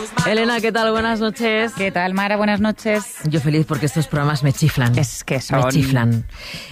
Elena, ¿qué tal? Buenas noches. ¿Qué tal, Mara? Buenas noches. Yo feliz porque estos programas me chiflan. Es que son... Me chiflan.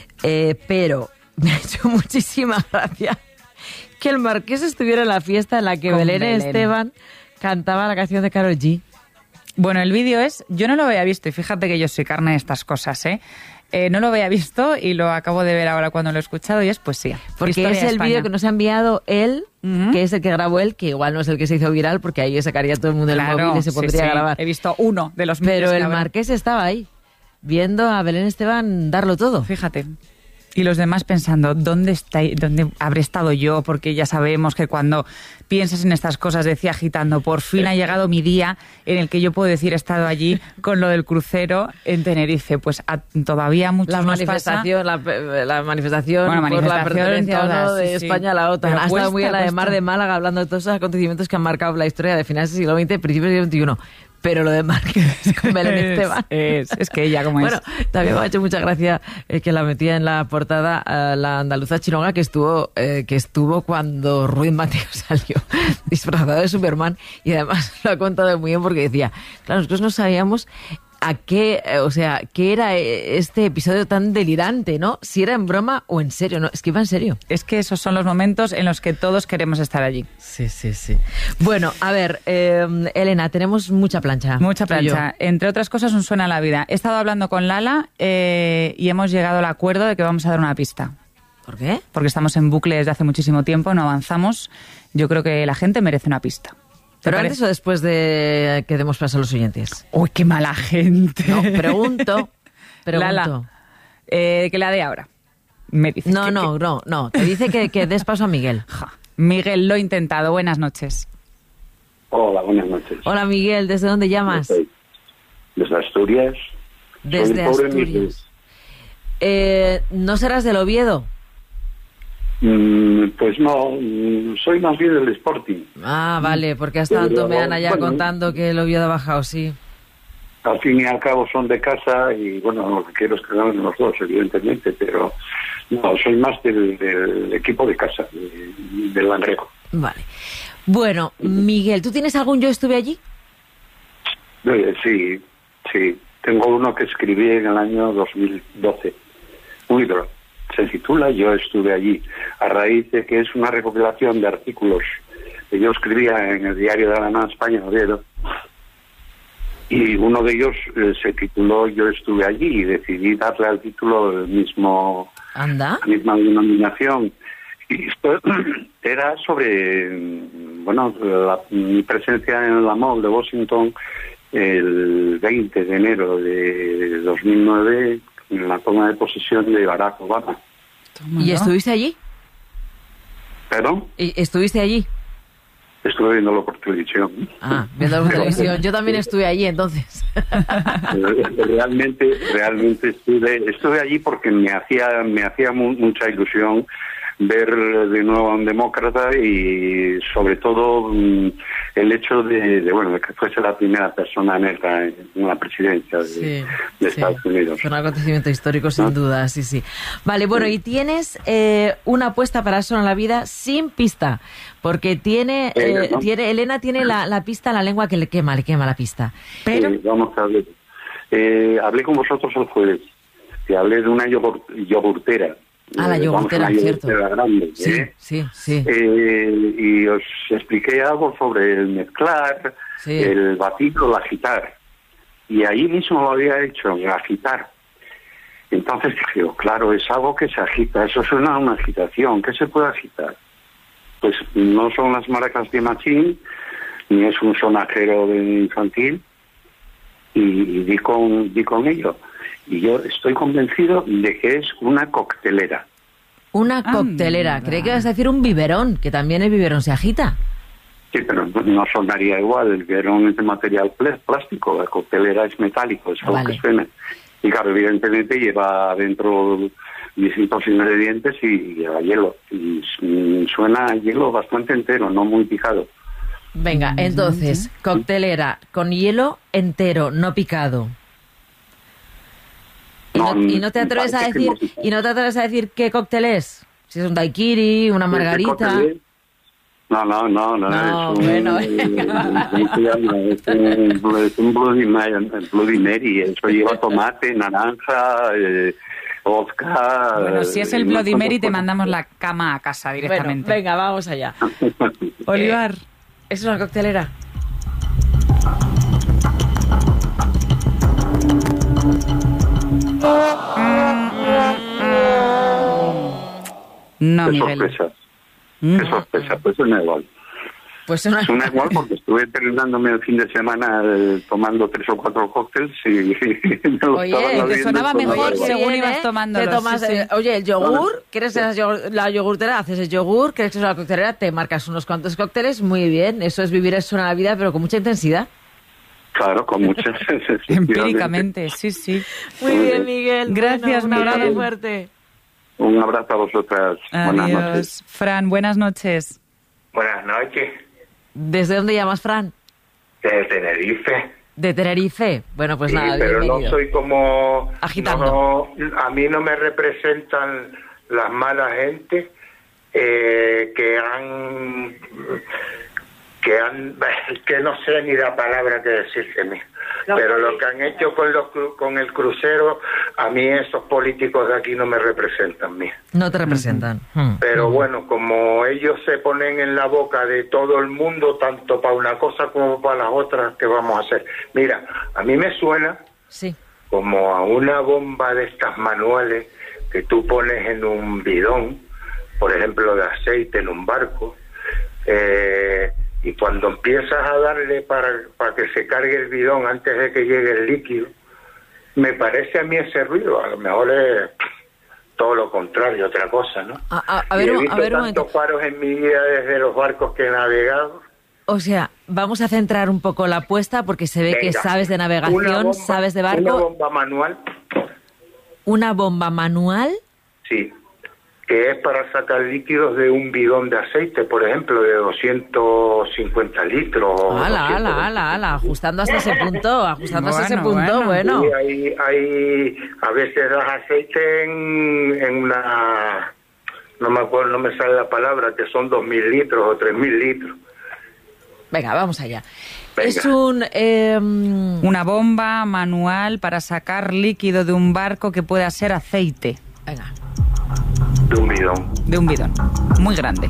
Pero me ha hecho muchísima gracia que el Marqués estuviera en la fiesta en la que Belén Esteban cantaba la canción de Karol G. Bueno, el vídeo es... Yo no lo había visto y fíjate que yo soy carne de estas cosas, ¿eh? No lo había visto y lo acabo de ver ahora cuando lo he escuchado y es poesía. Porque es el vídeo que nos ha enviado él, que es el que grabó él, que igual no es el que se hizo viral porque ahí sacaría todo el mundo el móvil y se pondría a grabar. He visto uno de los Pero el Marqués estaba ahí, viendo a Belén Esteban darlo todo. Fíjate. Y los demás pensando, ¿dónde habré estado yo? Porque ya sabemos que cuando piensas en estas cosas, decía agitando, por fin ha llegado mi día en el que yo puedo decir he estado allí con lo del crucero en Tenerife. Pues todavía muchos la manifestación, la manifestación por la pertenencia todas, de España a la OTAN. Ha estado muy bien la de Mar de Málaga hablando de todos esos acontecimientos que han marcado la historia de finales del siglo XX, principios del XXI. Pero lo de Marqués con Belén Esteban. Es que ella como bueno, también me ha hecho mucha gracia que la metía en la portada la andaluza Chilonga que estuvo cuando Ruiz Mateo salió disfrazado de Superman y además lo ha contado muy bien porque decía, claro, nosotros no sabíamos a qué, qué era este episodio tan delirante, ¿no? Si era en broma o en serio, ¿no? Es que iba en serio. Es que esos son los momentos en los que todos queremos estar allí. Sí. Bueno, a ver, Elena, tenemos mucha plancha. Mucha plancha. Entre otras cosas, un suena la vida. He estado hablando con Lala y hemos llegado al acuerdo de que vamos a dar una pista. ¿Por qué? Porque estamos en bucle desde hace muchísimo tiempo, no avanzamos. Yo creo que la gente merece una pista. ¿Pero antes o después de que demos paso a los oyentes? ¡Uy, qué mala gente! No, pregunto. Lala, que la dé ahora. Me dice No. Te dice que des paso a Miguel. Miguel, lo he intentado. Buenas noches. Hola, buenas noches. Hola, Miguel. ¿Desde dónde llamas? Desde Asturias. Desde Asturias. ¿No serás del Oviedo? Pues no, soy más bien del Sporting. Ah, vale, porque ha estado Tomeana ya contando que el Oviedo ha bajado, sí. Al fin y al cabo son de casa y bueno, lo que quiero es que ganen los dos, evidentemente, pero no, soy más del equipo de casa, del Langreo. Vale. Bueno, Miguel, ¿tú tienes algún Yo estuve allí? Sí. Tengo uno que escribí en el año 2012. Un libro. Se titula Yo estuve allí, a raíz de que es una recopilación de artículos que yo escribía en el diario de la Nueva España, Oviedo, y uno de ellos se tituló Yo estuve allí y decidí darle al título el mismo, la misma denominación. Y esto era sobre, mi presencia en la Mall de Washington el 20 de enero de 2009 en la toma de posesión de Barack Obama. ¿Y estuviste allí? ¿Perdón? ¿Y estuviste allí? Estuve viéndolo por televisión. Ah, viéndolo por televisión. Yo también estuve allí, entonces. Realmente estuve allí porque me hacía mucha ilusión ver de nuevo a un demócrata y sobre todo el hecho de que fuese la primera persona negra en la presidencia de Estados Unidos. Fue un acontecimiento histórico sin duda, sí. Vale, bueno, y tienes una apuesta para Eso en la Vida sin pista, porque Elena tiene la pista en la lengua que le quema la pista. Pero vamos a ver. Hablé con vosotros el jueves y hablé de una yogurtera. La yogurtera, cierto. Grande, Sí. Y os expliqué algo sobre el mezclar, el batir o el agitar. Y ahí mismo lo había hecho, el agitar. Entonces dije, claro, es algo que se agita, eso suena a una agitación. ¿Qué se puede agitar? Pues no son las maracas de Machín, ni es un sonajero infantil, y di con ello. Y yo estoy convencido de que es una coctelera. Una coctelera. Creí que ibas a decir un biberón, que también el biberón se agita. Sí, pero no sonaría igual. El biberón es de material plástico, la coctelera es metálico, es algo que suena. Y claro, evidentemente lleva dentro distintos ingredientes y lleva hielo. Y suena a hielo bastante entero, no muy picado. Venga, entonces, coctelera con hielo entero, no picado. Y no te atreves a decir qué cóctel es. Si es un daiquiri, una margarita. No, es bueno. es un Bloody Mary. Eso lleva tomate, naranja, vodka. Bueno, si es el Bloody Mary, te mandamos la cama a casa directamente. Bueno, venga, vamos allá. Olivar. ¿Es una coctelera? No, Qué Miguel. sorpresa. Qué sorpresa. Pues suena igual. Pues una... Suena igual porque estuve terminándome el fin de semana tomando 3 o 4 cócteles y me lo Oye, estaba te bebiendo sonaba y mejor igual. según Bien, ibas tomándolos, Te tomas, sí, sí. Oye, el yogur, ¿quieres la yogurtera? Haces el yogur, ¿quieres que es la coctelera? Te marcas unos cuantos cócteles, muy bien. Eso es vivir eso en la vida, pero con mucha intensidad. Claro, con muchas Empíricamente, sí. Muy bien, Miguel. Gracias, Bueno, un abrazo Miguel. fuerte. Un abrazo a vosotras. Buenas noches. Adiós. Fran, buenas noches. Buenas noches, ¿Desde dónde llamas, Fran? de Tenerife. De Tenerife. Bueno, pues Sí, nada, pero bienvenido. no soy como... Agitando. A mí no me representan las malas gente que han... que no sé ni la palabra que decirte, pero lo que han hecho con el crucero, a mí esos políticos de aquí no me representan, No te representan. Pero bueno, como ellos se ponen en la boca de todo el mundo, tanto para una cosa como para las otras, ¿qué vamos a hacer? Mira, a mí me suena Sí. como a una bomba de estas manuales que tú pones en un bidón, por ejemplo, de aceite en un barco, y cuando empiezas a darle para que se cargue el bidón antes de que llegue el líquido, me parece a mí ese ruido. A lo mejor es todo lo contrario, otra cosa, ¿no? A Y ver, he visto un momento. tantos paros en mi vida desde los barcos que he navegado. O sea, vamos a centrar un poco la apuesta porque se ve que Venga, sabes de navegación, sabes de Una barco. bomba manual, Una bomba manual. sí, que es para sacar líquidos de un bidón de aceite, por ejemplo, de 250 litros. o 220. Ala, ajustando hasta ese punto, hasta ese punto, bueno. Sí, hay a veces das aceite en una, no me acuerdo, no me sale la palabra, que son 2.000 litros o 3.000 litros. Venga, vamos allá. Venga. Es un... Una bomba manual para sacar líquido de un barco que pueda ser aceite. Venga. De un bidón. De un bidón. Muy grande.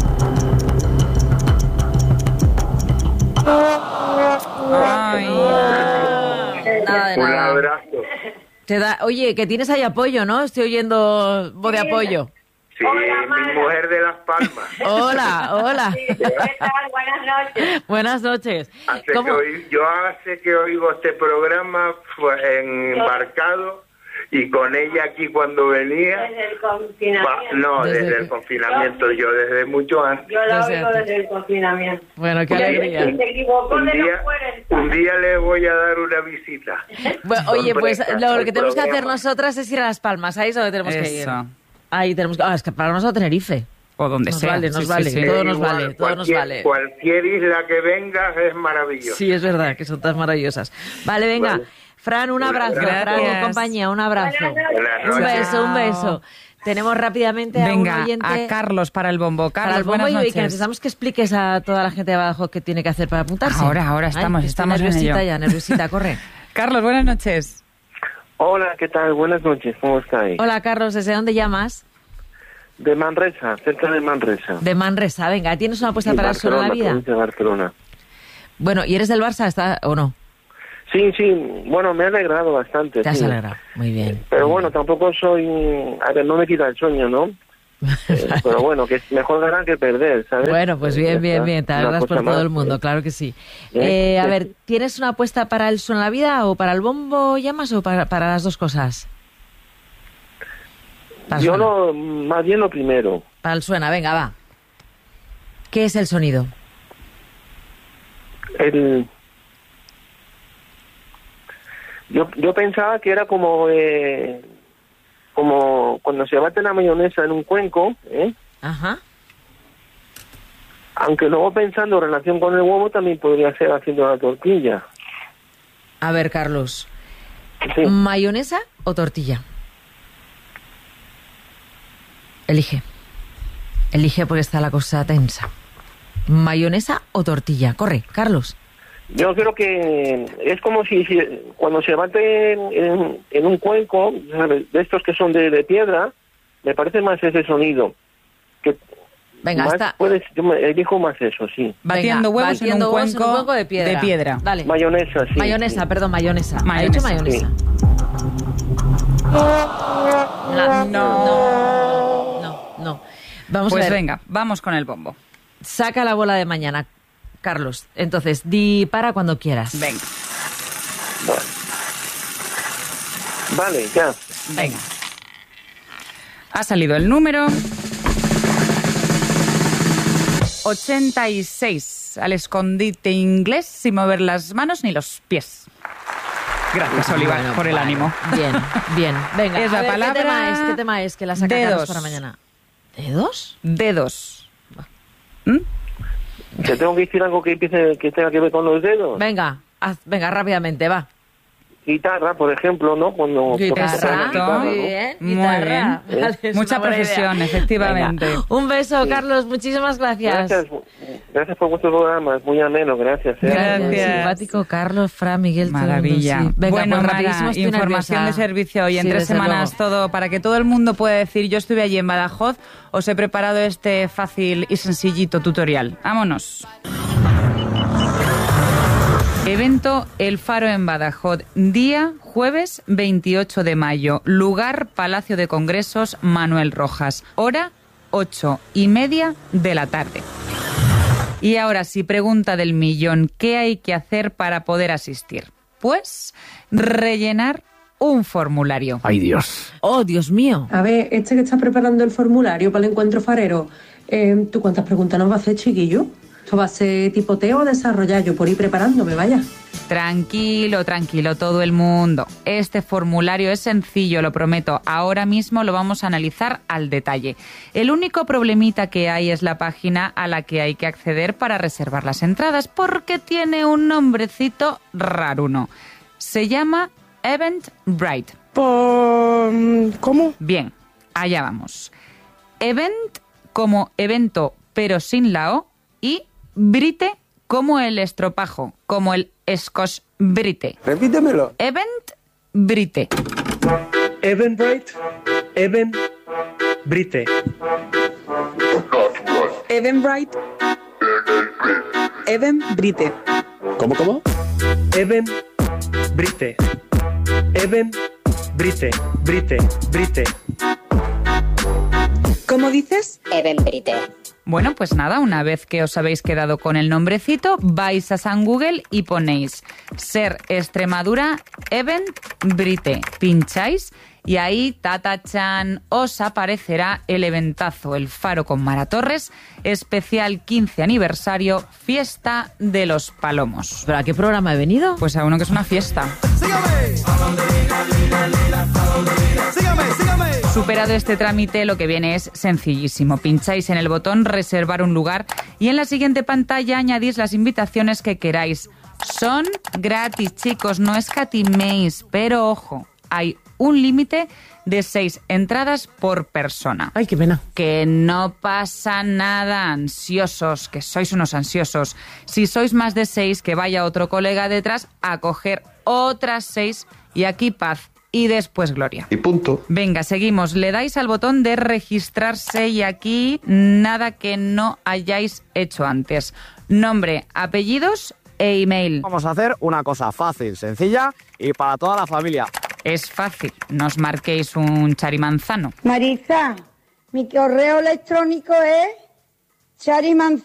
Ay. Nada de Un nada. abrazo. Oye, que tienes ahí apoyo, ¿no? Estoy oyendo voz de apoyo. Sí, mi mujer de Las Palmas. Hola. ¿Qué tal? Buenas noches. Buenas noches. Yo hace que oigo este programa embarcado y con ella aquí cuando venía. Desde el confinamiento. Desde el confinamiento, yo desde mucho antes. Yo la Desde oigo antes. desde el confinamiento. Bueno, qué Y alegría. se equivocó Un de día, los puertos. un día le voy a dar una visita. Bueno, oye, pues Sorpresa, lo que tenemos que hacer programa. nosotras es ir a Las Palmas. Ahí es donde tenemos que ir. Eso. Ahí tenemos que... es que pararnos a Tenerife. O donde Nos sea. vale, nos Sí, sí, vale. sí. Todo nos Igual, vale, todo nos vale. Cualquier isla que vengas es maravillosa. Sí, es verdad, que son tan maravillosas. Vale, venga. Vale. Fran, un abrazo. abrazo. Fran y Gracias. compañía, un abrazo. Buenas Un noches. beso, un beso. Tenemos rápidamente a Venga, un oyente... a Carlos para el bombo. para Carlos, el bombo buenas y que noches. necesitamos que expliques a toda la gente de abajo qué tiene que hacer para apuntarse. Ahora Ay, estamos que estoy en nerviosita ello. ya, nerviosita, corre. Carlos, buenas noches. Hola, ¿qué tal? Buenas noches, ¿cómo estáis? Hola, Carlos, ¿desde dónde llamas? De Manresa, cerca de Manresa. De Manresa, venga, ¿tienes una apuesta Sí, para el suelo de la Barcelona, vida? provincia de Barcelona. Bueno, ¿y eres del Barça o no? Sí, bueno, me ha alegrado bastante. Te has sí. alegrado, muy bien. Pero bueno, tampoco soy... A ver, no me quita el sueño, ¿no? Pero bueno, que es mejor ganar que perder, ¿sabes? Bueno, pues Ya bien, está. te Una alegras por cosa todo más, el mundo, ¿eh? claro que sí. ¿Eh? A ver, ¿tienes una apuesta para el suelo de la vida o para el bombo llamas o para las dos cosas? Para el Yo suena. más bien lo primero. Para el suena, venga, va. ¿Qué es el sonido? Yo pensaba que era como cuando se bate la mayonesa en un cuenco, ¿eh? Ajá. Aunque luego pensando en relación con el huevo también podría ser haciendo la tortilla. A ver, Carlos. Sí. ¿Mayonesa o tortilla? Elige. Elige porque está la cosa tensa. ¿Mayonesa o tortilla? Corre, Carlos. Yo creo que es como si cuando se bate en un cuenco, ¿sabes? De estos que son de piedra, me parece más ese sonido. Que Venga, más está. yo me elijo más eso, sí. Batiendo huevos en un cuenco de piedra. Dale. Mayonesa, sí. Mayonesa, sí. Perdón, mayonesa. Ha Mayonesa. dicho mayonesa. Sí. No. Vamos Pues a ver. venga, vamos con el bombo. Saca la bola de mañana, Carlos. Entonces, di para cuando quieras. Venga, Bueno. Vale, ya. venga. Ha salido el número 86, al escondite inglés sin mover las manos ni los pies. Gracias, Oliva, Bueno, por el vale. ánimo. Bien. Venga, Es a la ver, palabra ¿qué tema es que la saca dedos. Carlos para mañana? ¿Dedos? Dedos. ¿Te tengo que decir algo que tenga que ver con los dedos? Venga, rápidamente, va. Guitarra, por ejemplo, ¿no? Cuando Guitarra, tocas la guitarra, muy ¿no? bien. Muy Guitarra. bien. Vale, es Mucha una buena profesión, idea. efectivamente. Venga, un beso, Carlos, muchísimas gracias. Gracias por vuestro programa, es muy ameno, gracias. Gracias. Simpático, Carlos, Fran, Miguel. todo el mundo, Maravilla. sí. Venga, Bueno, pues Mara, rapidísimo, estoy información nerviosa. de servicio hoy en Sí, 3 desde semanas luego. todo para que todo el mundo pueda decir yo estuve allí en Badajoz. Os he preparado este fácil y sencillito tutorial. Vámonos. Evento El Faro en Badajoz, día jueves 28 de mayo, lugar Palacio de Congresos Manuel Rojas, hora 8:30 de la tarde. Y ahora sí, pregunta del millón, ¿qué hay que hacer para poder asistir? Pues rellenar un formulario. ¡Ay, Dios! Oh, Dios mío. A ver, que está preparando el formulario para el encuentro farero, ¿tú cuántas preguntas nos va a hacer, chiquillo? ¿Esto va a ser tipoteo o desarrollar? Yo por ir preparándome, vaya. Tranquilo, todo el mundo. Este formulario es sencillo, lo prometo. Ahora mismo lo vamos a analizar al detalle. El único problemita que hay es la página a la que hay que acceder para reservar las entradas, porque tiene un nombrecito raruno. Se llama Eventbrite. ¿Cómo? Bien, allá vamos. Event como evento, pero sin la O, y Brite como el estropajo, como el Scotch Brite. Repítemelo. Eventbrite. Eventbrite, Eventbrite. Eventbrite. Eventbrite. ¿Cómo? Eventbrite. Eventbrite. Brite. ¿Cómo dices? Eventbrite. Bueno, pues nada, una vez que os habéis quedado con el nombrecito, vais a San Google y ponéis Ser Extremadura Eventbrite. Pincháis y ahí, tatachan, os aparecerá el eventazo, el Faro con Mara Torres, especial 15 aniversario, Fiesta de los Palomos. ¿Pero a qué programa he venido? Pues a uno que es una fiesta. Superado este trámite, lo que viene es sencillísimo. Pincháis en el botón reservar un lugar y en la siguiente pantalla añadís las invitaciones que queráis. Son gratis, chicos, no escatiméis, pero ojo, hay un límite de 6 entradas por persona. ¡Ay, qué pena! Que no pasa nada, ansiosos, que sois unos ansiosos. Si sois más de 6, que vaya otro colega detrás a coger otras 6 y aquí paz. Y después gloria. Y punto. Venga, seguimos. Le dais al botón de registrarse y aquí nada que no hayáis hecho antes. Nombre, apellidos e email. Vamos a hacer una cosa fácil, sencilla y para toda la familia. Es fácil, no os marquéis un charimanzano. Marisa, mi correo electrónico es charimanzano